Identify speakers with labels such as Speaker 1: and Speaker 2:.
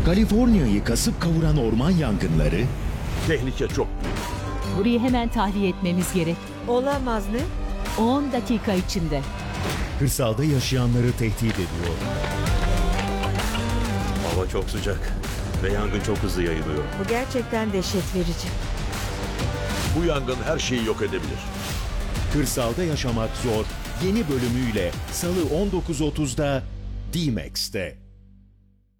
Speaker 1: Kaliforniya'yı kasıp kavuran orman yangınları,
Speaker 2: Tehlike çok büyük.
Speaker 3: Burayı hemen tahliye etmemiz gerek.
Speaker 4: Olamaz ne?
Speaker 3: 10 dakika içinde.
Speaker 1: kırsalda yaşayanları tehdit ediyor.
Speaker 2: Hava çok sıcak ve yangın çok hızlı yayılıyor.
Speaker 4: Bu gerçekten dehşet verici.
Speaker 2: Bu yangın her şeyi yok edebilir.
Speaker 1: Kırsalda yaşamak zor yeni bölümüyle Salı 19.30'da D-Max'te.